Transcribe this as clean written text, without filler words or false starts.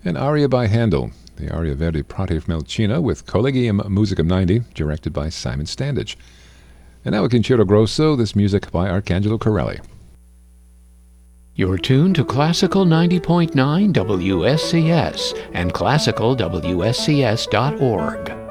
An aria by Handel, the aria Verdi Prater Melchina with Collegium Musicum 90, directed by Simon Standage. And now a Concerto Grosso, this music by Arcangelo Corelli. You're tuned to Classical 90.9 WSCS and classicalwscs.org.